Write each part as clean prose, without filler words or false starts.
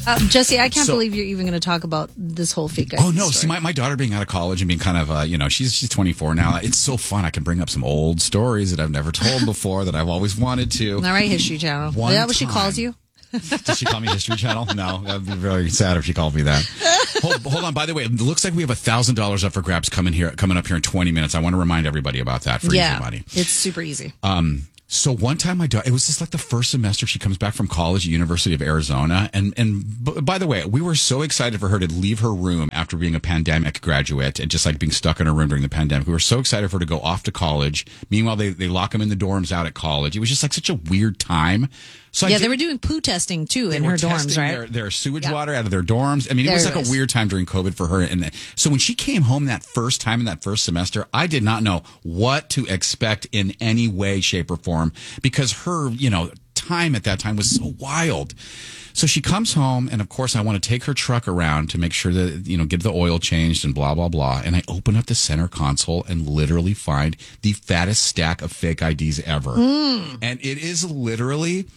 Jesse, I can't believe you're even going to talk about this whole fake ID Oh, no. story. See, my daughter being out of college and being kind of, she's 24 now. It's so fun. I can bring up some old stories that I've never told before that I've always wanted to. All right, History Channel. Is that what she calls you? Does she call me History Channel? No, that would be very sad if she called me that. Hold on. By the way, it looks like we have $1,000 up for grabs coming up here in 20 minutes. I want to remind everybody about that for easy money. It's super easy. So one time my daughter, it was just like the first semester she comes back from college at University of Arizona. And by the way, we were so excited for her to leave her room after being a pandemic graduate and just like being stuck in her room during the pandemic. We were so excited for her to go off to college. Meanwhile, they lock them in the dorms out at college. It was just like such a weird time. So they were doing poo testing too in her dorms, right? Their sewage water out of their dorms. I mean, it was like a weird time during COVID for her. And so when she came home that first time in that first semester, I did not know what to expect in any way, shape, or form because her, time at that time was so wild. So she comes home, and of course, I want to take her truck around to make sure that, get the oil changed and blah, blah, blah. And I open up the center console and literally find the fattest stack of fake IDs ever. And it is literally...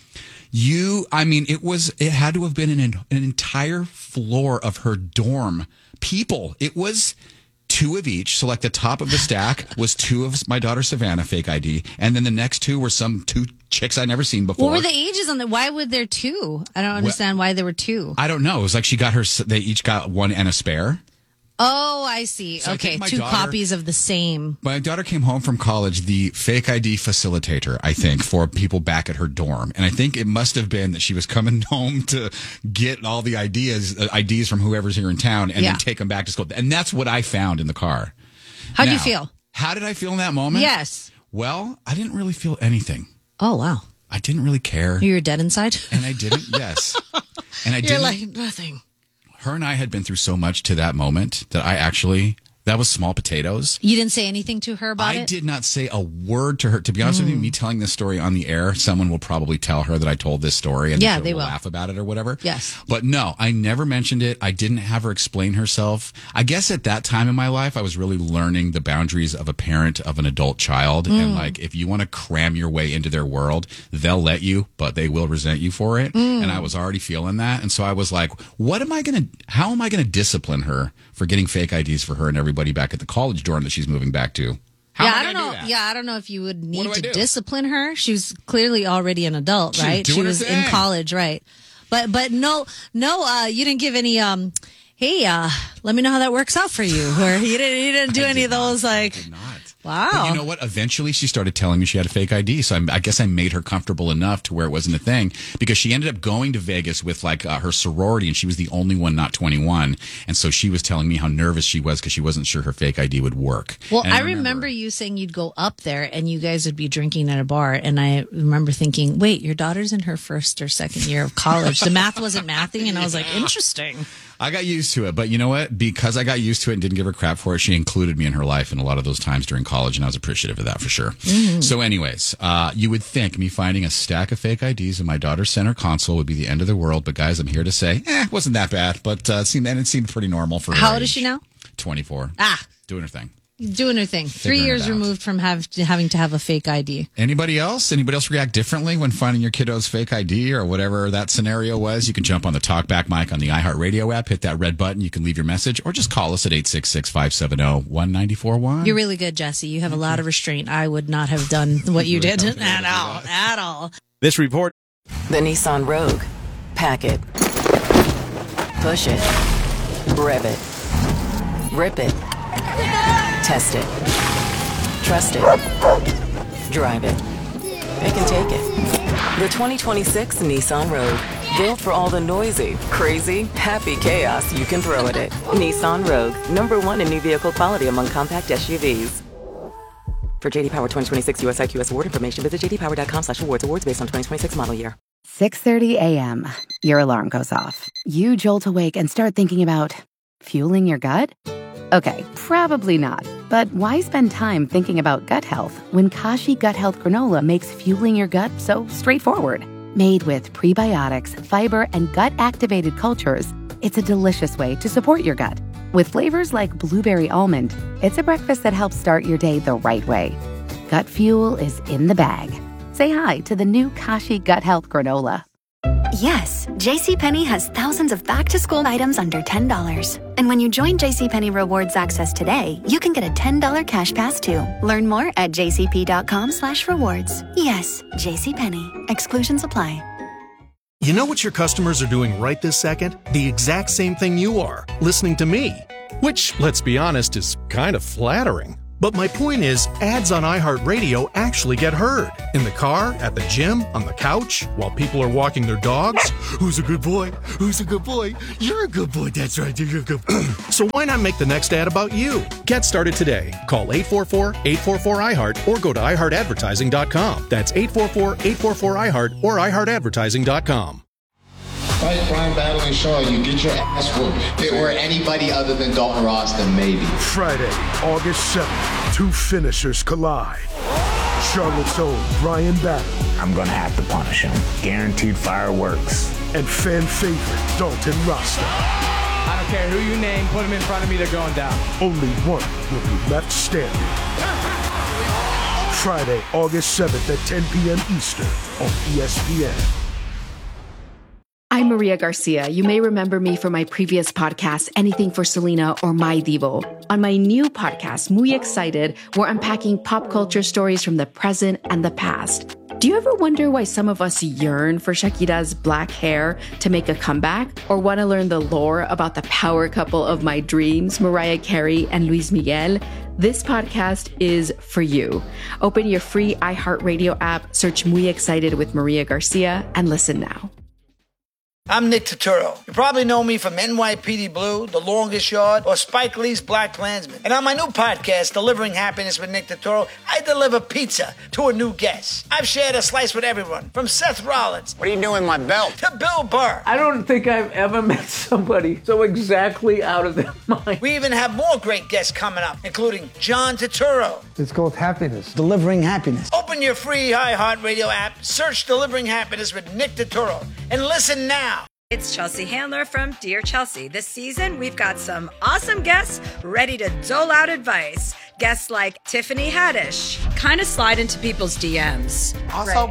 it had to have been an entire floor of her dorm people. It was 2 of each. So like the top of the stack was 2 of my daughter Savannah fake ID. And then the next 2 were some 2 chicks I'd never seen before. What were the ages on that? Why would there 2? I don't understand why there were 2. I don't know. It was like they each got 1 and a spare. Oh, I see. So okay, 2 copies of the same. My daughter came home from college, the fake ID facilitator, I think, for people back at her dorm. And I think it must have been that she was coming home to get all the IDs from whoever's here in town and then take them back to school. And that's what I found in the car. How'd you feel? How did I feel in that moment? Yes. Well, I didn't really feel anything. Oh, wow. I didn't really care. You were dead inside? And I didn't, yes. And I didn't. You're like, nothing. Her and I had been through so much to that moment that that was small potatoes. You didn't say anything to her about it? I did not say a word to her. To be honest with you, me telling this story on the air, someone will probably tell her that I told this story and they will laugh about it or whatever. Yes. But no, I never mentioned it. I didn't have her explain herself. I guess at that time in my life, I was really learning the boundaries of a parent of an adult child. And like, if you want to cram your way into their world, they'll let you, but they will resent you for it. And I was already feeling that. And so I was like, how am I going to discipline her for getting fake IDs for her and everybody back at the college dorm that she's moving back to? I don't know. I don't know if you would need to discipline her. She was clearly already an adult, right? She was in college, right? But no, you didn't give any. Hey, let me know how that works out for you. Or you didn't do any of those like. I did not. Wow. But you know what? Eventually, she started telling me she had a fake ID. So I guess I made her comfortable enough to where it wasn't a thing because she ended up going to Vegas with like her sorority and she was the only one not 21. And so she was telling me how nervous she was because she wasn't sure her fake ID would work. Well, I remember you saying you'd go up there and you guys would be drinking at a bar. And I remember thinking, wait, your daughter's in her first or second year of college. The math wasn't mathing. And I was like, interesting. I got used to it, but you know what? Because I got used to it and didn't give her crap for it, she included me in her life in a lot of those times during college, and I was appreciative of that for sure. Mm-hmm. So anyways, you would think me finding a stack of fake IDs in my daughter's center console would be the end of the world, but guys, I'm here to say, it wasn't that bad, but it seemed pretty normal for her. How old is she now? 24. Doing her thing. Doing her thing. 3 years removed from having to have a fake ID. Anybody else react differently when finding your kiddo's fake ID or whatever that scenario was? You can jump on the Talkback mic on the iHeartRadio app, hit that red button. You can leave your message or just call us at 866-570-1941. You're really good, Jesse. You have a lot of restraint. I would not have done what you did at all. This report. The Nissan Rogue. Pack it. Push it. Rev it. Rip it. Test it. Trust it. Drive it. It can take it. The 2026 Nissan Rogue. Built for all the noisy, crazy, happy chaos you can throw at it. Nissan Rogue. #1 in new vehicle quality among compact SUVs. For JD Power 2026 US IQS award information, visit jdpower.com/awards. Awards based on 2026 model year. 6:30 a.m. Your alarm goes off. You jolt awake and start thinking about fueling your gut? Okay, probably not. But why spend time thinking about gut health when Kashi Gut Health Granola makes fueling your gut so straightforward? Made with prebiotics, fiber, and gut-activated cultures, it's a delicious way to support your gut. With flavors like blueberry almond, it's a breakfast that helps start your day the right way. Gut fuel is in the bag. Say hi to the new Kashi Gut Health Granola. Yes, JCPenney has thousands of back-to-school items under $10. And when you join JCPenney Rewards Access today, you can get a $10 cash pass too. Learn more at jcp.com/rewards. Yes, JCPenney. Exclusions apply. You know what your customers are doing right this second? The exact same thing you are, listening to me. Which, let's be honest, is kind of flattering. But my point is, ads on iHeartRadio actually get heard. In the car, at the gym, on the couch, while people are walking their dogs. Who's a good boy? Who's a good boy? You're a good boy, that's right, you're a good boy. So why not make the next ad about you? Get started today. Call 844-844-iHeart or go to iHeartAdvertising.com. That's 844-844-iHeart or iHeartAdvertising.com. Fight Brian battling Shaw, you get your ass whooped. If it were anybody other than Dalton Ross, then maybe. Friday, August 7th, two finishers collide. Charlotte's own Brian Battle. I'm gonna have to punish him. Guaranteed fireworks. And fan favorite Dalton Rasta. I don't care who you name, put him in front of me, they're going down. Only one will be left standing. Friday, August 7th at 10 p.m. Eastern on ESPN. I'm Maria Garcia. You may remember me from my previous podcast, Anything for Selena or My Divo. On my new podcast, Muy Excited, we're unpacking pop culture stories from the present and the past. Do you ever wonder why some of us yearn for Shakira's black hair to make a comeback? Or want to learn the lore about the power couple of my dreams, Mariah Carey and Luis Miguel? This podcast is for you. Open your free iHeartRadio app, search Muy Excited with Maria Garcia, and listen now. I'm Nick Turturro. You probably know me from NYPD Blue, The Longest Yard, or Spike Lee's Black Klansman. And on my new podcast, Delivering Happiness with Nick Turturro, I deliver pizza to a new guest. I've shared a slice with everyone, from Seth Rollins. What are you doing with my belt? To Bill Burr. I don't think I've ever met somebody so exactly out of their mind. We even have more great guests coming up, including John Turturro. It's called Happiness. Delivering Happiness. Open your free iHeartRadio app, search Delivering Happiness with Nick Turturro, and listen now. It's Chelsea Handler from Dear Chelsea. This season, we've got some awesome guests ready to dole out advice. Guests like Tiffany Haddish, kind of slide into people's DMs. Also,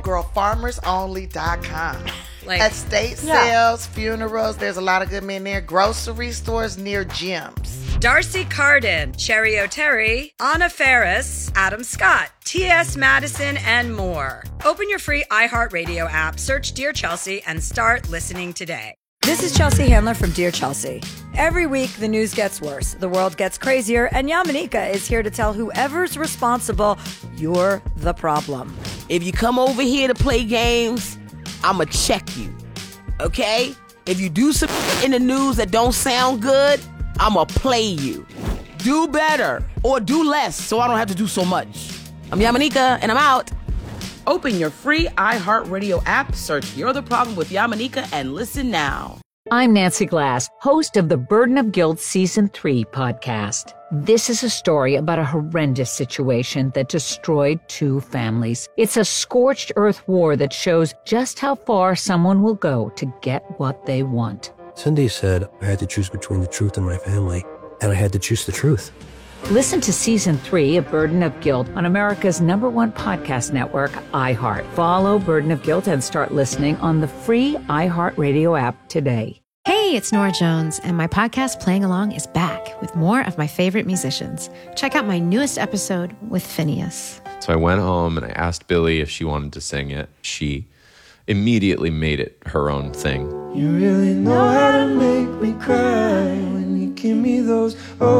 girlfarmersonly.com. Estate sales, funerals, there's a lot of good men there. Grocery stores near gyms. Darcy Carden, Cherry O'Terry, Anna Faris, Adam Scott, T.S. Madison, and more. Open your free iHeartRadio app, search Dear Chelsea, and start listening today. This is Chelsea Handler from Dear Chelsea. Every week, the news gets worse, the world gets crazier, and Yamanika is here to tell whoever's responsible, you're the problem. If you come over here to play games, I'ma check you, okay? If you do some in the news that don't sound good, I'ma play you. Do better or do less so I don't have to do so much. I'm Yamanika and I'm out. Open your free iHeartRadio app, search You're the Problem with Yamanika, and listen now. I'm Nancy Glass, host of the Burden of Guilt Season 3 podcast. This is a story about a horrendous situation that destroyed 2 families. It's a scorched earth war that shows just how far someone will go to get what they want. Cindy said I had to choose between the truth and my family, and I had to choose the truth. Listen to Season 3 of Burden of Guilt on America's #1 podcast network, iHeart. Follow Burden of Guilt and start listening on the free iHeartRadio app today. Hey, it's Nora Jones, and my podcast Playing Along is back with more of my favorite musicians. Check out my newest episode with Phineas. So I went home and I asked Billy if she wanted to sing it. She immediately made it her own thing. You really know how to make me cry when you give me those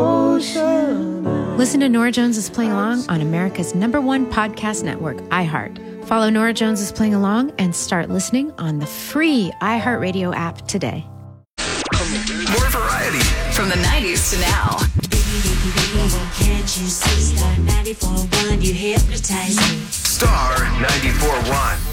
ocean eyes. Listen to Nora Jones is Playing Along on America's #1 podcast network, iHeart. Follow Nora Jones is Playing Along and start listening on the free iHeartRadio app today. More variety. From the 90s to now. Can't you see Star 94.1? You hypnotize me. Star 94.1.